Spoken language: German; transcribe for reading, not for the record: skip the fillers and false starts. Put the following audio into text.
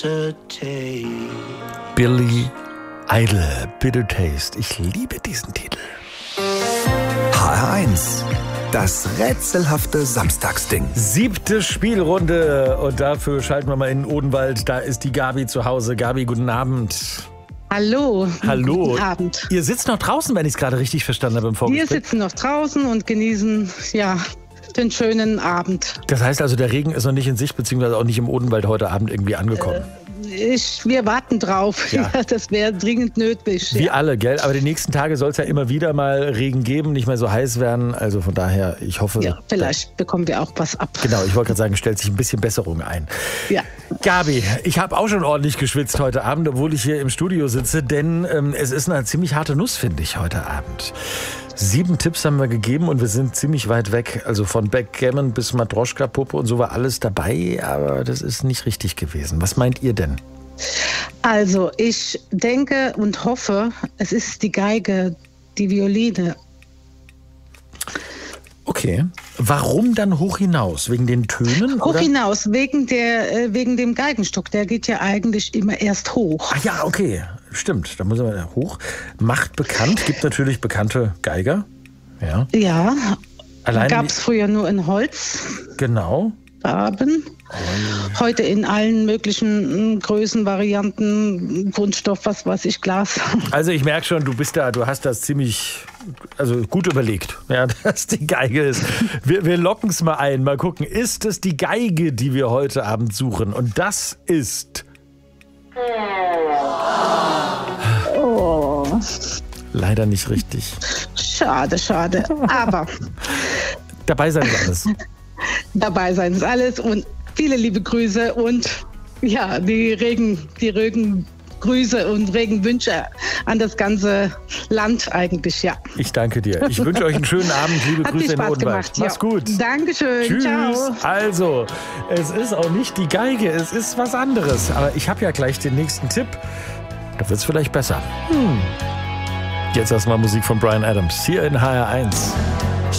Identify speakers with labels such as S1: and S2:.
S1: Billy Idol, Bitter Taste. Ich liebe diesen Titel.
S2: HR1, das rätselhafte Samstagsding.
S1: 7. Spielrunde und dafür schalten wir mal in den Odenwald. Da ist die Gabi zu Hause. Gabi, guten Abend.
S3: Hallo.
S1: Hallo.
S3: Guten Abend.
S1: Ihr sitzt noch draußen, wenn ich es gerade richtig verstanden habe im Vorgespräch.
S3: Wir sitzen noch draußen und genießen, den schönen Abend.
S1: Das heißt also, der Regen ist noch nicht in Sicht, beziehungsweise auch nicht im Odenwald heute Abend irgendwie angekommen.
S3: Wir warten drauf.
S1: Ja.
S3: Das wäre dringend nötig.
S1: Wie alle, gell? Aber die nächsten Tage soll es ja immer wieder mal Regen geben, nicht mehr so heiß werden. Also von daher, ich hoffe...
S3: Ja, vielleicht bekommen wir auch was ab.
S1: Genau, ich wollte gerade sagen, stellt sich ein bisschen Besserung ein.
S3: Ja.
S1: Gabi, ich habe auch schon ordentlich geschwitzt heute Abend, obwohl ich hier im Studio sitze, denn es ist eine ziemlich harte Nuss, finde ich, heute Abend. 7 Tipps haben wir gegeben und wir sind ziemlich weit weg. Also von Backgammon bis Matroschka-Puppe und so war alles dabei, aber das ist nicht richtig gewesen. Was meint ihr denn?
S3: Also ich denke und hoffe, es ist die Geige, die Violine.
S1: Okay. Warum dann hoch hinaus? Wegen den Tönen?
S3: Hoch
S1: oder?
S3: hinaus, wegen dem Geigenstock. Der geht ja eigentlich immer erst hoch.
S1: Ach ja, okay. Stimmt, da muss man hoch. Macht bekannt, gibt natürlich bekannte Geiger. Ja.
S3: Ja,
S1: Allein
S3: gab es früher nur in Holz.
S1: Genau.
S3: Heute in allen möglichen Größen, Varianten, Kunststoff, was weiß ich, Glas.
S1: Also ich merke schon, du hast das ziemlich, gut überlegt, ja, dass die Geige ist. Wir locken es mal ein, mal gucken, ist es die Geige, die wir heute Abend suchen? Und das ist...
S3: Oh.
S1: Leider nicht richtig.
S3: Schade. Aber
S1: dabei sein ist alles.
S3: Dabei sein ist alles und viele liebe Grüße und die Regengrüße und Regenwünsche an das ganze Land eigentlich, ja.
S1: Ich danke dir. Ich wünsche euch einen schönen Abend. Liebe
S3: Hat
S1: Grüße
S3: viel
S1: in den
S3: Spaß
S1: Odenwald.
S3: gemacht.
S1: Mach's gut.
S3: Dankeschön.
S1: Tschüss.
S3: Ciao.
S1: Also, es ist auch nicht die Geige, es ist was anderes. Aber ich habe ja gleich den nächsten Tipp. Da wird's vielleicht besser. Jetzt erstmal Musik von Bryan Adams. Hier in HR1.